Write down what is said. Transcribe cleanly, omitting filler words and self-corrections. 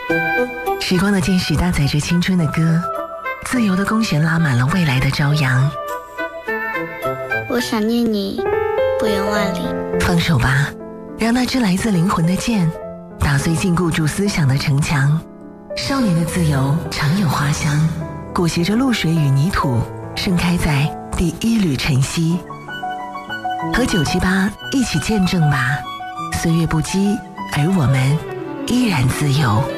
时光的箭矢搭载着青春的歌，自由的弓弦拉满了未来的朝阳。 我想念你，不远万里。 放手吧，让那支来自灵魂的箭打碎禁锢住思想的城墙。少年的自由常有花香，裹挟着露水与泥土，盛开在第一缕晨曦。和978一起见证吧，岁月不羁，而我们依然自由。